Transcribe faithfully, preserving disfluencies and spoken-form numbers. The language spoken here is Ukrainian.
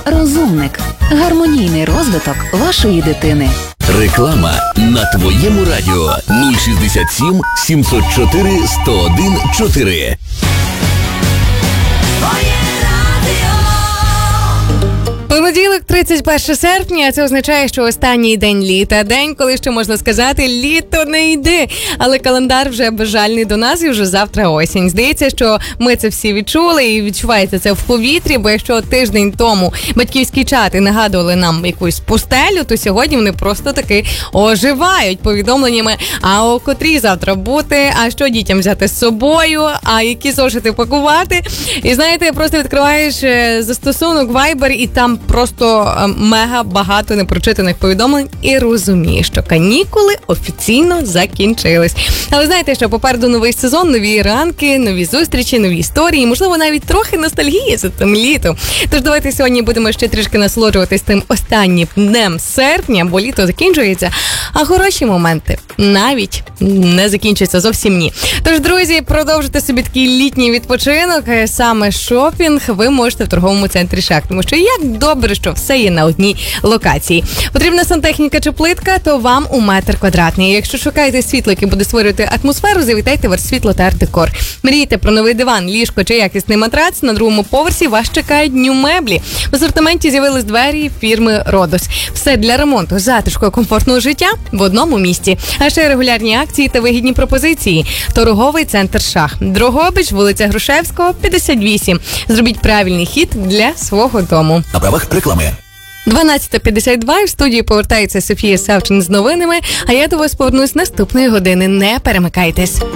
Розумник. Гармонійний розвиток вашої дитини. Реклама на твоєму радіо нуль шістдесят сім сімсот чотири сто один чотири. Понеділок, тридцять перше серпня, це означає, що останній день літа. День, коли ще можна сказати, літо не йде. Але календар вже безжальний до нас і вже завтра осінь. Здається, що ми це всі відчули і відчувається це в повітрі, бо якщо тиждень тому батьківські чати нагадували нам якусь пустелю, то сьогодні вони просто таки оживають повідомленнями, а о котрій завтра бути, а що дітям взяти з собою, а які зошити пакувати. І знаєте, просто відкриваєш застосунок Viber і там просто мега багато непрочитаних повідомлень і розумієш, що канікули офіційно закінчились. Але знаєте, що попереду новий сезон, нові ранки, нові зустрічі, нові історії, можливо, навіть трохи ностальгії за тим літом. Тож давайте сьогодні будемо ще трішки насолоджуватись тим останнім днем серпня, бо літо закінчується, а хороші моменти навіть не закінчуються, зовсім ні. Тож, друзі, продовжуйте собі такий літній відпочинок, саме шопінг ви можете в торговому центрі «Шах», тому що як добре, що все є на одній локації. Потрібна сантехніка чи плитка, то вам у метр квадратний. Якщо шукаєте світло, яке буде створювати атмосферу, завітайте в «Арт-світло» та «Арт-декор». Мрієте про новий диван, ліжко чи якісний матрац, на другому поверсі вас чекають Нью-меблі. В асортименті з'явились двері фірми «Родос». Все для ремонту, затишку і комфортного життя в одному місці. А ще регулярні акції та вигідні пропозиції. Торговий центр «Шах». Дрогобич, вулиця Грушевського, п'ятдесят вісім. Зробіть правильний хід для свого дому. На правах реклами. дванадцята п'ятдесят два, і в студії повертається Софія Савчин з новинами, а я до вас повернусь наступної години. Не перемикайтесь.